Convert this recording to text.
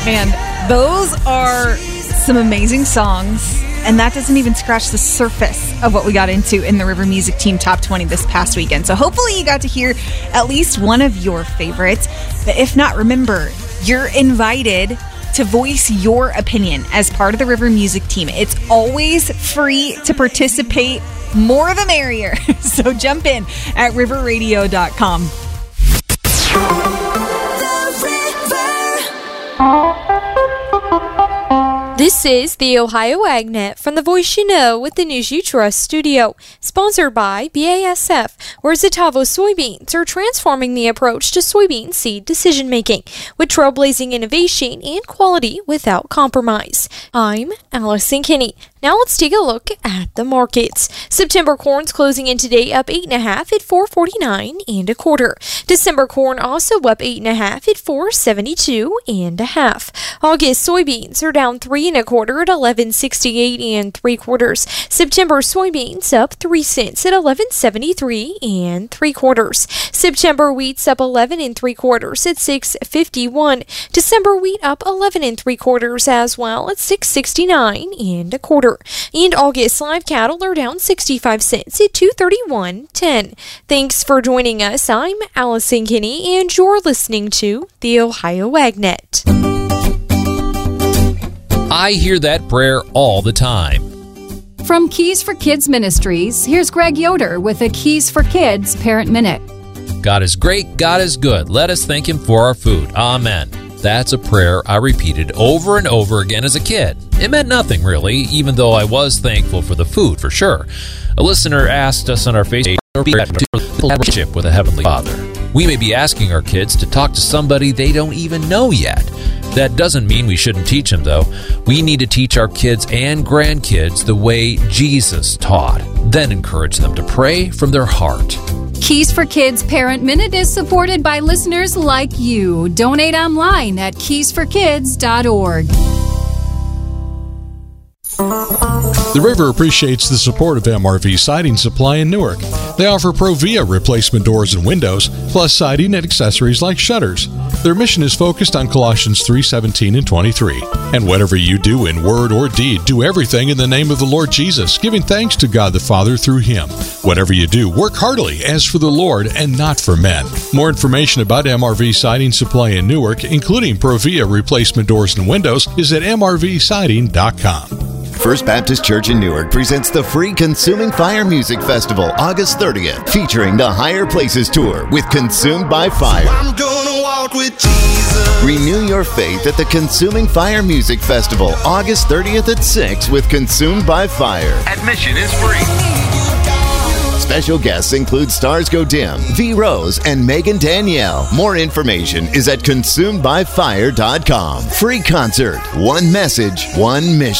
And those are some amazing songs. And that doesn't even scratch the surface of what we got into in the River Music Team Top 20 this past weekend. So hopefully you got to hear at least one of your favorites. But if not, remember, you're invited to voice your opinion as part of the River Music Team. It's always free to participate. More the merrier. So jump in at riverradio.com. This is the Ohio AgNet from the Voice You Know with the News You Trust studio, sponsored by BASF, where Zetavo soybeans are transforming the approach to soybean seed decision-making with trailblazing innovation and quality without compromise. I'm Allison Kinney. Now let's take a look at the markets. September corn's closing in today up 8.5 at $4.49 1/4. December corn also up 8.5 at $4.72 1/2. August soybeans are down 3 1/4 at $11.68 3/4. September soybeans up 3 cents at $11.73 3/4. September wheat's up 11 3/4 at $6.51. December wheat up 11 3/4 as well at $6.69 1/4. And August live cattle are down 65 cents at $231.10. Thanks for joining us. I'm Allison Kinney, and you're listening to the Ohio AgNet. I hear that prayer all the time. From Keys for Kids Ministries, here's Greg Yoder with a Keys for Kids Parent Minute. God is great, God is good. Let us thank Him for our food. Amen. That's a prayer I repeated over and over again as a kid. It meant nothing, really, even though I was thankful for the food, for sure. A listener asked us on our Facebook relationship with a Heavenly Father. We may be asking our kids to talk to somebody they don't even know yet. That doesn't mean we shouldn't teach them, though. We need to teach our kids and grandkids the way Jesus taught, then encourage them to pray from their heart. Keys for Kids Parent Minute is supported by listeners like you. Donate online at keysforkids.org. The River appreciates the support of MRV Siding Supply in Newark. They offer Provia replacement doors and windows, plus siding and accessories like shutters. Their mission is focused on Colossians 3:17 and 23. And whatever you do in word or deed, do everything in the name of the Lord Jesus, giving thanks to God the Father through Him. Whatever you do, work heartily as for the Lord and not for men. More information about MRV Siding Supply in Newark, including Provia replacement doors and windows, is at mrvsiding.com. First Baptist Church in Newark presents the free Consuming Fire Music Festival, August 30th, featuring the Higher Places Tour with Consumed by Fire. I'm gonna walk with Jesus. Renew your faith at the Consuming Fire Music Festival, August 30th at 6 with Consumed by Fire. Admission is free. Special guests include Stars Go Dim, V. Rose, and Megan Danielle. More information is at consumedbyfire.com. Free concert, one message, one mission.